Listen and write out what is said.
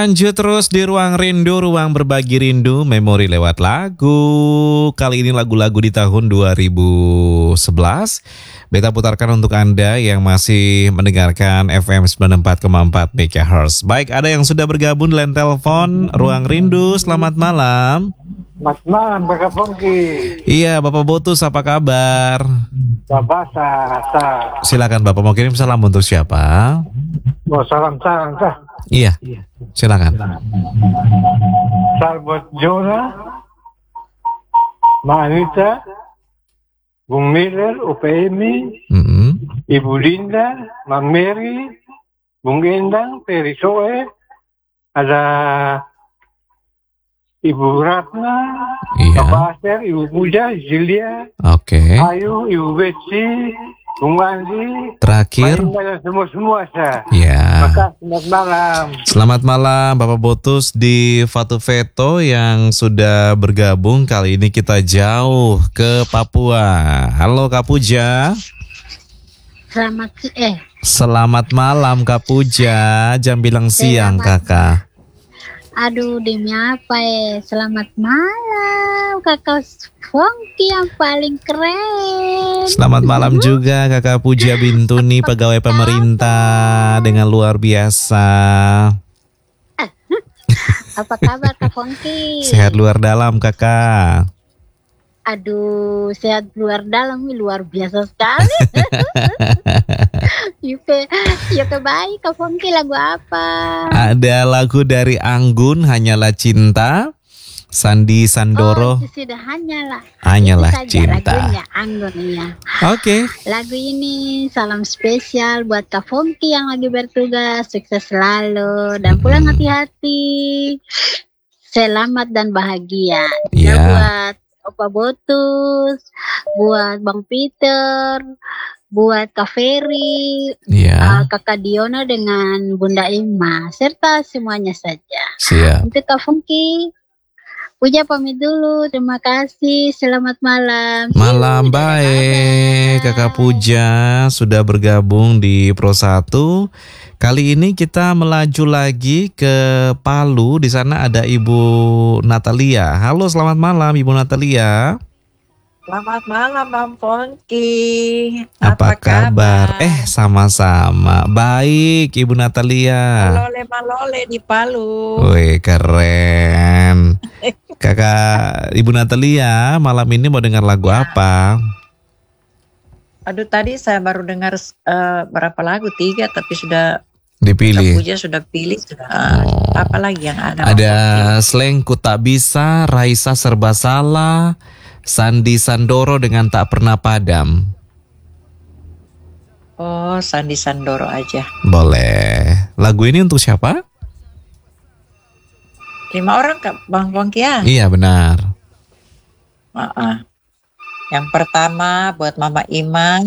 Lanjut terus di Ruang Rindu, ruang berbagi rindu, memori lewat lagu. Kali ini lagu-lagu di tahun 2011. Beta putarkan untuk Anda yang masih mendengarkan FM 94,4 MHz. Baik, ada yang sudah bergabung di line telepon Ruang Rindu. Selamat malam. Selamat malam, Bapak Pongki. Iya, Bapak Botus, apa kabar? Bapak Sasa. Silakan Bapak, mau kirim salam untuk siapa? Mau salam-salam kah? Iya, silakan. Salam buat Jona, Ma Anita, Bung Miller, UPMI, Ibu Linda, Mam Mary, Bung Endang, Peri Soe, ada Ibu Ratna, Bapak Aster, Ibu Puja, Zilia, Ayu, Ibu Betsy, Bung Andi, terakhir semua saya. Ya. Maka selamat malam. Selamat malam Bapak Botus di Fatu Veto yang sudah bergabung. Kali ini kita jauh ke Papua. Halo Kak Puja. Selamat malam Kak Puja. Jam bilang siang Kakak. Aduh, demi apa Selamat malam Kakak Pongki yang paling keren. Selamat malam juga Kakak Puja Bintuni, pegawai pemerintah dengan luar biasa. Apa kabar Kak Pongki? Sehat luar dalam Kakak. Aduh, sehat luar dalam, luar biasa sekali. Ya baik Kak Pongki, lagu apa? Ada lagu dari Anggun, Hanyalah Cinta. Sandi Sandoro. Sudah Hanyalah Cinta. Lagunya Anggun ya. Oke. Lagu ini salam spesial buat Kak Pongki yang lagi bertugas. Sukses selalu dan pulang hati-hati. Selamat dan bahagia. Ya. Buat Opa Botus, buat Bang Peter, buat Kak Ferry, Kakak Diona dengan Bunda Ima, serta semuanya saja. Siap. Untuk Kak Pongki, Puja pamit dulu, terima kasih, selamat malam. Malam baik, Kakak Puja sudah bergabung di Pro 1. Kali ini kita melaju lagi ke Palu, di sana ada Ibu Natalia. Halo, selamat malam Ibu Natalia. Selamat malam Bang Pongki. Apa kabar? Sama-sama. Baik Ibu Natalia. Malole di Palu. Wih, keren. Kakak Ibu Natalia, malam ini mau dengar lagu apa? Aduh, tadi saya baru dengar berapa lagu, 3, tapi sudah dipilih. Puja sudah pilih. Apa lagi yang ada? Ada Slang Ku Tak Bisa, Raisa Serba Salah, Sandi Sandoro dengan Tak Pernah Padam. Oh, Sandi Sandoro aja. Boleh. Lagu ini untuk siapa? 5 orang Kak Bang Pongki ya? Iya benar. Yang pertama buat Mama Ima.